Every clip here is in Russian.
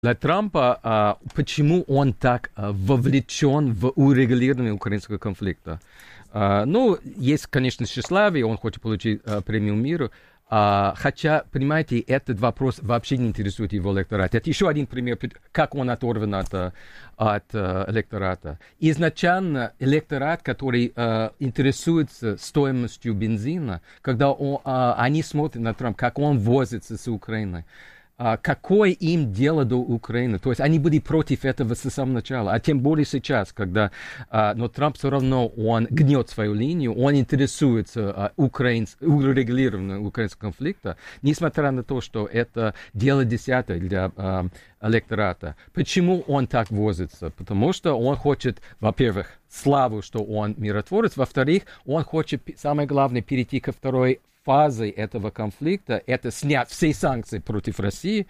Для Трампа, почему он так вовлечен в урегулирование украинского конфликта? Есть, конечно, тщеславие, он хочет получить премию мира, хотя, понимаете, этот вопрос вообще не интересует его электорат. Это еще один пример, как он оторван от электората. Изначально электорат, который интересуется стоимостью бензина, когда они смотрят на Трампа, как он возится с Украиной, какое им дело до Украины. То есть они были против этого с самого начала. А тем более сейчас, когда... но Трамп все равно, он гнет свою линию, он интересуется урегулированием украинского конфликта, несмотря на то, что это дело десятое для электората. Почему он так возится? Потому что он хочет, во-первых, славу, что он миротворец, во-вторых, он хочет, самое главное, перейти ко второй фазой этого конфликта, это снять все санкции против России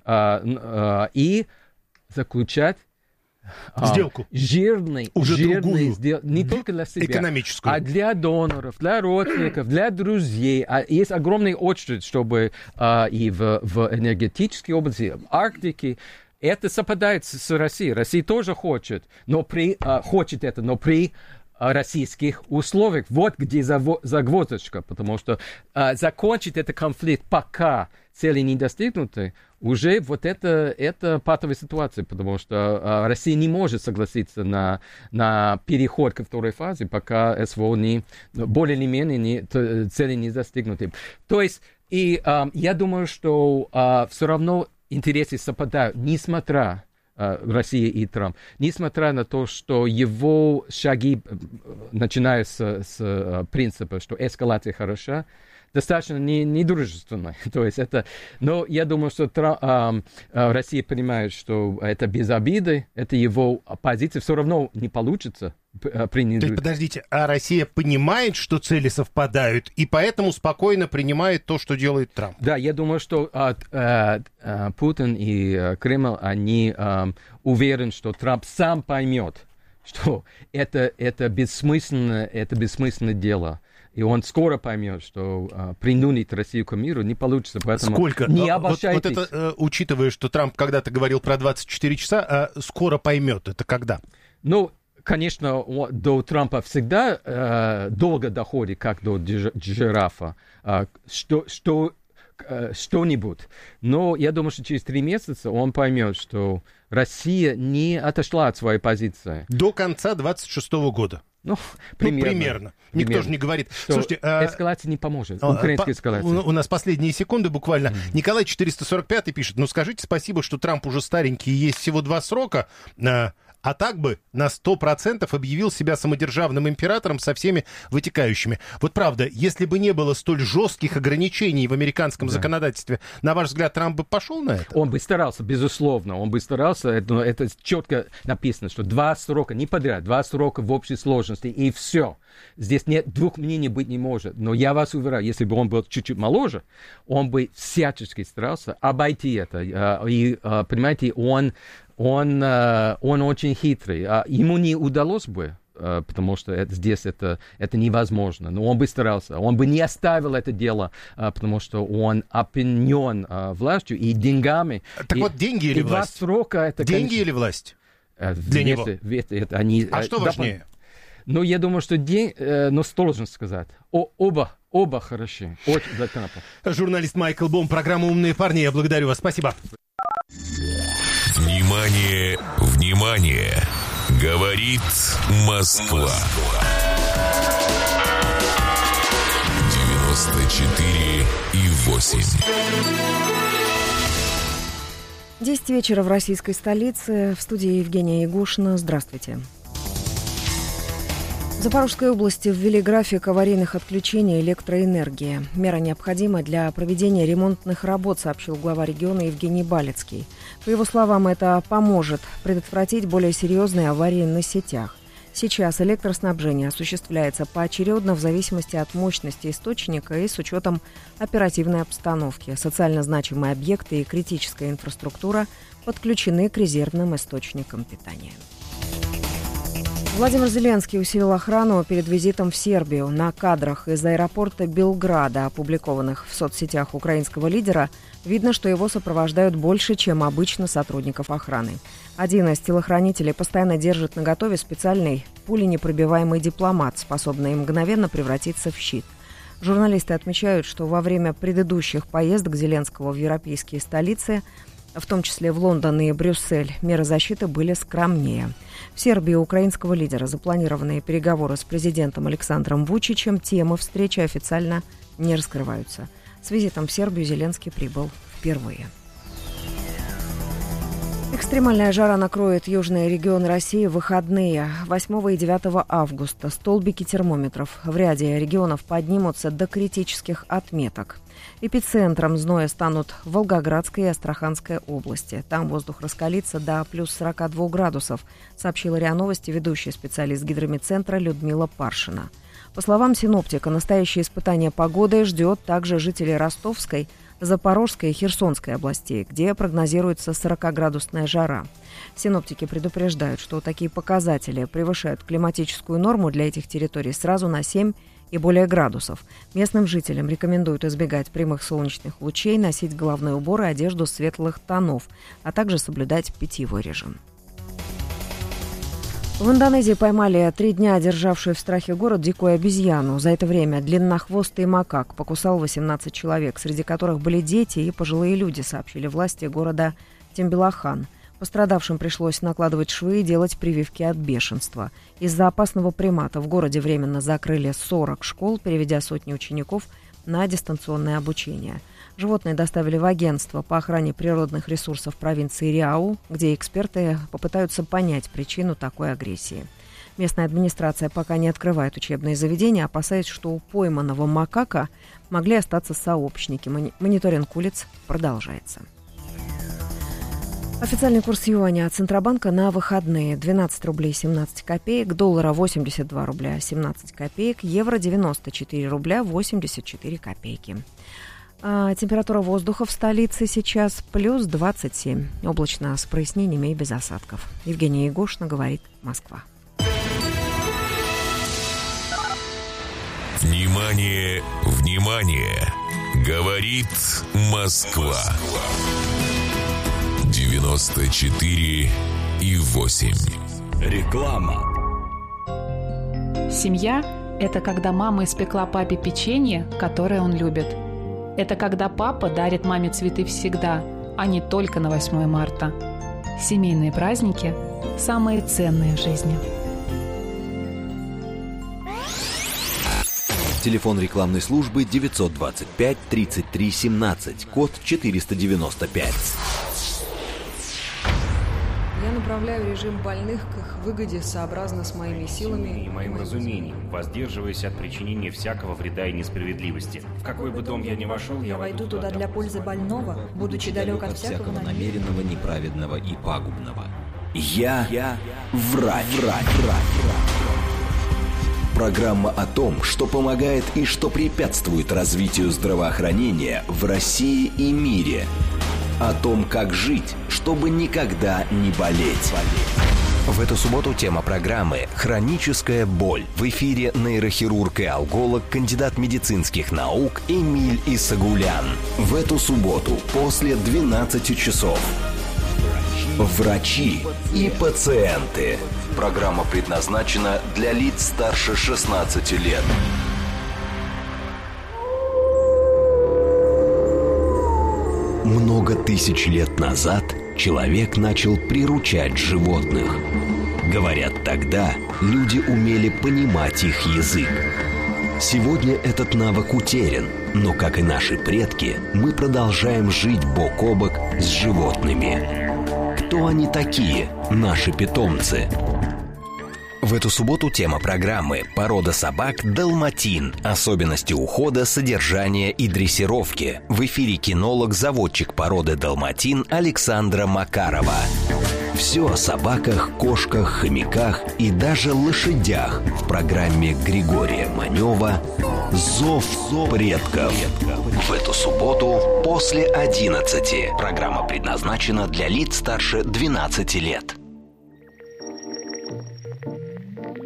и заключать сделку. Жирный сделку. Не только для себя, экономическую, а для доноров, для родственников, для друзей. Есть огромная очередь, чтобы и в энергетической области, в Арктике. Это совпадает с Россией. Россия тоже хочет это, но при российских условиях. Вот где загвоздочка, потому что закончить этот конфликт, пока цели не достигнуты, уже вот это патовая ситуация, потому что Россия не может согласиться на переход ко второй фазе, пока СВО более или менее цели не достигнуты. То есть, я думаю, что все равно интересы совпадают, несмотря Россия и Трамп, несмотря на то, что его шаги, начиная с принципа, что эскалация хороша, достаточно недружественны. То есть но я думаю, что Россия понимает, что это без обиды, это его позиция, все равно не получится принять. То есть, подождите, а Россия понимает, что цели совпадают, и поэтому спокойно принимает то, что делает Трамп? Да, я думаю, что Путин и Кремль, они уверены, что Трамп сам поймет, что это бессмысленное дело. И он скоро поймет, что принудить Россию к миру не получится. Поэтому не обольщайтесь. Вот это, учитывая, что Трамп когда-то говорил про 24 часа, скоро поймет, это когда? Конечно, до Трампа всегда долго доходит, как до жирафа, что-нибудь. Но я думаю, что через 3 месяца он поймет, что Россия не отошла от своей позиции. До конца 26 года. Примерно. Никто же не говорит. Слушайте, эскалация не поможет. Украинская эскалация. У нас последние секунды буквально. Николай 445 пишет: скажите спасибо, что Трамп уже старенький и есть всего 2 срока. А так бы на 100% объявил себя самодержавным императором со всеми вытекающими. Вот правда, если бы не было столь жестких ограничений в американском законодательстве, на ваш взгляд, Трамп бы пошел на это? Он бы старался, безусловно. Он бы старался. Это четко написано, что 2 срока, не подряд, 2 срока в общей сложности, и все. Здесь нет 2 мнений быть не может. Но я вас уверяю, если бы он был чуть-чуть моложе, он бы всячески старался обойти это. И, понимаете, он очень хитрый. Ему не удалось бы, потому что здесь это невозможно. Но он бы старался. Он бы не оставил это дело, потому что он опьянен властью и деньгами. Так вот, деньги или власть? 2 срока, это, деньги, конечно, или власть? Для него? Что важнее? Я думаю, что но сложно сказать. Оба хороши. Очень для Трампа. Журналист Майкл Бом, программа «Умные парни». Я благодарю вас. Спасибо. Внимание, внимание! Говорит Москва. 94,8. 10 вечера в российской столице. В студии Евгения Ягушина. Здравствуйте. В Запорожской области ввели график аварийных отключений электроэнергии. Мера необходима для проведения ремонтных работ, сообщил глава региона Евгений Балицкий. По его словам, это поможет предотвратить более серьезные аварии на сетях. Сейчас электроснабжение осуществляется поочередно в зависимости от мощности источника и с учетом оперативной обстановки. Социально значимые объекты и критическая инфраструктура подключены к резервным источникам питания. Владимир Зеленский усилил охрану перед визитом в Сербию. На кадрах из аэропорта Белграда, опубликованных в соцсетях украинского лидера, видно, что его сопровождают больше, чем обычно сотрудников охраны. Один из телохранителей постоянно держит наготове специальный пуленепробиваемый дипломат, способный мгновенно превратиться в щит. Журналисты отмечают, что во время предыдущих поездок Зеленского в европейские столицы, в том числе в Лондон и Брюссель, меры защиты были скромнее. В Сербии у украинского лидера запланированные переговоры с президентом Александром Вучичем, темы встречи официально не раскрываются. С визитом в Сербию Зеленский прибыл впервые. Экстремальная жара накроет южные регионы России в выходные. 8 и 9 августа столбики термометров в ряде регионов поднимутся до критических отметок. Эпицентром зноя станут Волгоградская и Астраханская области. Там воздух раскалится до плюс 42 градусов, сообщила РИА Новости ведущий специалист гидромедцентра Людмила Паршина. По словам синоптика, настоящее испытание погоды ждет также жителей Ростовской, Запорожской и Херсонской областей, где прогнозируется 40-градусная жара. Синоптики предупреждают, что такие показатели превышают климатическую норму для этих территорий сразу на 7 и более градусов. Местным жителям рекомендуют избегать прямых солнечных лучей, носить головной убор и одежду светлых тонов, а также соблюдать питьевой режим. В Индонезии поймали 3 дня державшую в страхе город дикую обезьяну. За это время длиннохвостый макак покусал 18 человек, среди которых были дети и пожилые люди, сообщили власти города Тембелахан. Пострадавшим пришлось накладывать швы и делать прививки от бешенства. Из-за опасного примата в городе временно закрыли 40 школ, переведя сотни учеников на дистанционное обучение. Животные доставили в агентство по охране природных ресурсов провинции Риау, где эксперты попытаются понять причину такой агрессии. Местная администрация пока не открывает учебные заведения, опасаясь, что у пойманного макака могли остаться сообщники. Мониторинг улиц продолжается. Официальный курс юаня от Центробанка на выходные: 12 рублей 17 копеек, доллара 82 рубля 17 копеек, евро 94 рубля 84 копейки. Температура воздуха в столице сейчас плюс 27. Облачно, с прояснениями и без осадков. Евгения Егошина, говорит Москва. Внимание, внимание! Говорит Москва. 94,8. Реклама. Семья – это когда мама испекла папе печенье, которое он любит. Это когда папа дарит маме цветы всегда, а не только на 8 марта. Семейные праздники – самые ценные в жизни. Телефон рекламной службы 925 33 17, код 495. Я направляю режим больных к их выгоде сообразно с моими силами и моим разумением, воздерживаясь от причинения всякого вреда и несправедливости. В какой бы дом я ни вошел, я войду туда для пользы больного, будучи далек от всякого намеренного, неправедного и пагубного. Я врач. Программа о том, что помогает и что препятствует развитию здравоохранения в России и мире. О том, как жить, чтобы никогда не болеть. В эту субботу тема программы «Хроническая боль». В эфире нейрохирург и алголог, кандидат медицинских наук Эмиль Исагулян. В эту субботу после 12 часов. Врачи и пациенты. Программа предназначена для лиц старше 16 лет. Много тысяч лет назад человек начал приручать животных. Говорят, тогда люди умели понимать их язык. Сегодня этот навык утерян, но, как и наши предки, мы продолжаем жить бок о бок с животными. Кто они такие, наши питомцы? В эту субботу тема программы «Порода собак Далматин. Особенности ухода, содержания и дрессировки». В эфире кинолог, заводчик породы Далматин Александра Макарова. Все о собаках, кошках, хомяках и даже лошадях в программе Григория Манева «Зов предков». В эту субботу после 11. Программа предназначена для лиц старше 12 лет.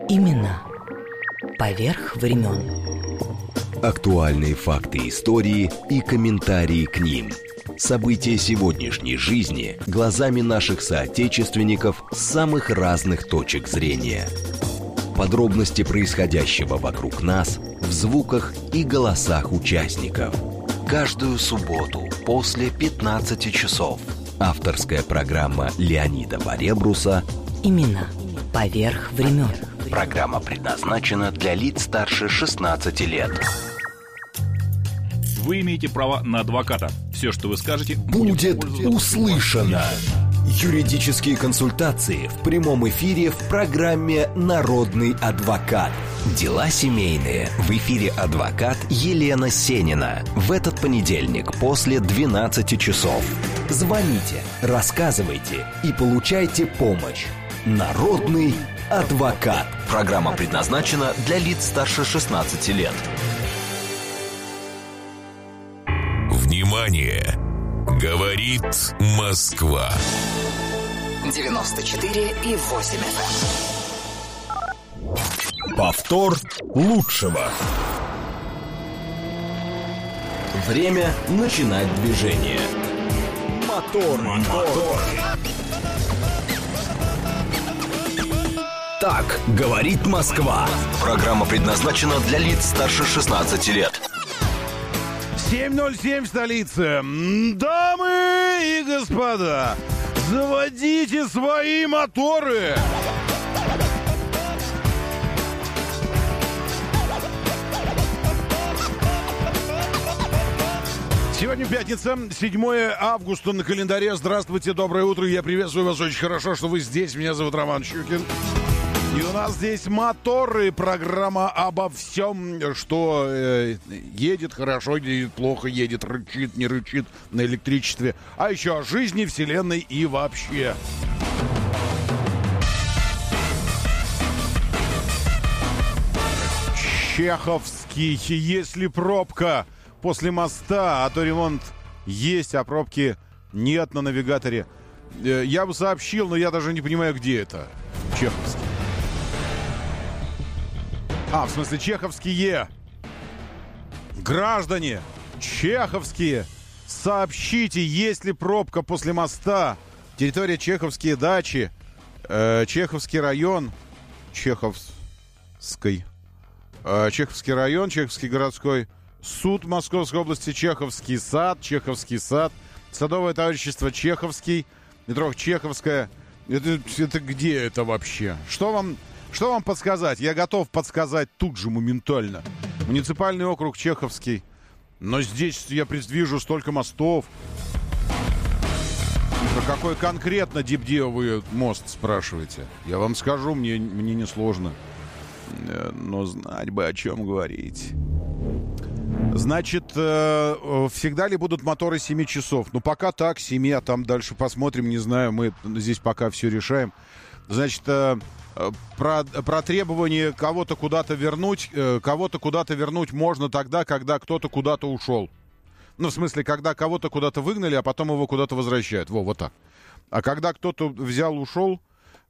Имена поверх времен. Актуальные факты истории и комментарии к ним. События сегодняшней жизни глазами наших соотечественников с самых разных точек зрения. Подробности происходящего вокруг нас в звуках и голосах участников. Каждую субботу после 15 часов. Авторская программа Леонида Баребруса «Имена поверх времен». Программа предназначена для лиц старше 16 лет. Вы имеете право на адвоката. Все, что вы скажете, будет услышано. Юридические консультации в прямом эфире в программе «Народный адвокат». Дела семейные. В эфире адвокат Елена Сенина. В этот понедельник после 12 часов. Звоните, рассказывайте и получайте помощь. Народный адвокат. Программа предназначена для лиц старше 16 лет. Внимание! Говорит Москва. 94,8 FM. Повтор лучшего. Время начинать движение. Мотор. Так говорит Москва. Программа предназначена для лиц старше 16 лет. 7:07 в столице. Дамы и господа, заводите свои моторы. Сегодня пятница, 7 августа на календаре. Здравствуйте, доброе утро. Я приветствую вас очень хорошо, что вы здесь. Меня зовут Роман Щукин. И у нас здесь моторы, программа обо всем, что едет хорошо, едет плохо, едет, рычит, не рычит на электричестве. А еще о жизни, вселенной и вообще. Чеховский. Если пробка после моста, а то ремонт есть, а пробки нет на навигаторе. Я бы сообщил, но я даже не понимаю, где это. Чеховский. В смысле, чеховские граждане, чеховские, сообщите, есть ли пробка после моста. Территория Чеховские дачи, Чеховский район, Чеховский район, Чеховский городской суд Московской области, Чеховский сад, Садовое товарищество Чеховский, метро Чеховская. Это где это вообще? Что вам подсказать? Я готов подсказать тут же, моментально. Муниципальный округ Чеховский. Но здесь я предвижу столько мостов. Про какой конкретно вы мост спрашиваете? Я вам скажу, мне не сложно. Но знать бы, о чем говорить. Значит, всегда ли будут моторы 7 часов? Ну, пока так, 7, а там дальше посмотрим, не знаю. Мы здесь пока все решаем. Значит, про требование кого-то куда-то вернуть можно тогда, когда кто-то куда-то ушел. Ну, в смысле, когда кого-то куда-то выгнали, а потом его куда-то возвращают. Вот так. А когда кто-то взял, ушел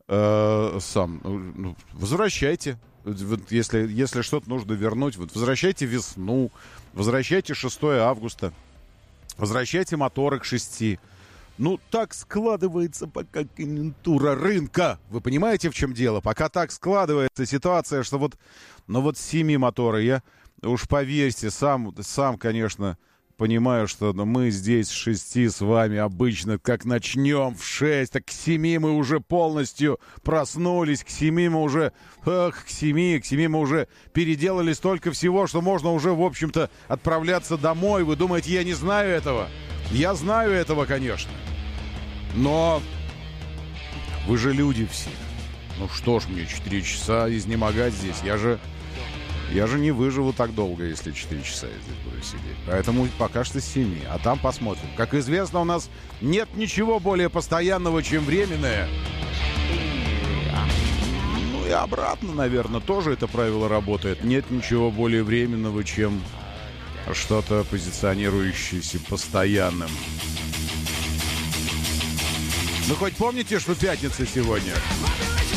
сам, возвращайте. Вот если что-то нужно вернуть, возвращайте весну, возвращайте 6 августа, возвращайте моторы к 6. Ну, так складывается пока конъюнктура рынка. Вы понимаете, в чем дело? Пока так складывается ситуация, что с 7 моторы, я уж поверьте, сам, конечно, понимаю, что мы здесь с 6 с вами обычно, как начнем в 6, так к 7 мы уже полностью проснулись, к 7 мы уже, к 7 мы уже переделали столько всего, что можно уже, в общем-то, отправляться домой. Вы думаете, я не знаю этого? Я знаю этого, конечно. Но вы же люди все. Ну что ж мне 4 часа изнемогать здесь? Я же не выживу так долго, если 4 часа я здесь буду сидеть. Поэтому пока что 7. А там посмотрим. Как известно, у нас нет ничего более постоянного, чем временное. Ну и обратно, наверное, тоже это правило работает. Нет ничего более временного, чем что-то позиционирующееся постоянным. Ну, хоть помните, что пятница сегодня?